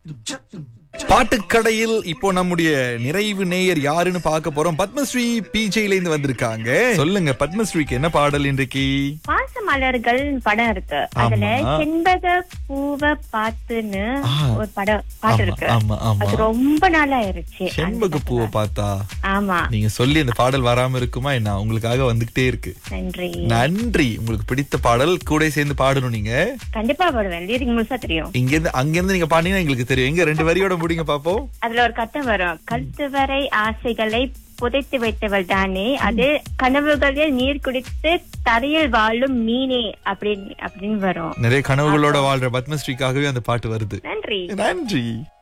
பாட்டுக்கடையில் இப்போ நம்முடைய நிறைவு நேயர் யாருன்னு பார்க்க போறோம். பத்மஸ்ரீ பிஜேல இருந்து வந்திருக்காங்க. சொல்லுங்க பத்மஸ்ரீக்கு என்ன பாடல் இன்றைக்கு? பாச மலர்கள் படம் இருக்கு. அதுல ஆமா. செண்பக பூவ பாத்துன்னு ஒரு பாட்டு ஆமா, இருக்கு. ஆமா, ஆமா. அது ரொம்ப நாள் ஆயிருச்சு. செண்பக பூவை பார்த்தா ஆமா, நீங்க சொல்லி அந்த பாடல் வராம இருக்குமா என்ன? உங்களுக்காக வந்துகிட்டே இருக்கு. நன்றி. நன்றி. உங்களுக்கு பிடித்த பாடல் கூட சேர்ந்து பாடணும் நீங்க. கண்டிப்பா பாடுவேன். லிரிக் முழுசா தெரியும். அங்கிருந்து நீங்க பாடினா எங்களுக்கு தெரியும். எங்க 2 வரியோட முடிங்க பாப்போம். அதுல ஒரு கதை வரும். கழுத்து வரை ஆசைகளை புதைத்து வைத்தவள் தானே, அது கனவுகளில் நீர் குடித்து தரையில் வாழும் மீனே அப்படின்னு வரும். நிறைய கனவுகளோட வாழ்ற பத்மஸ்ரீக்காகவே அந்த பாட்டு வருது. நன்றி. நன்றி.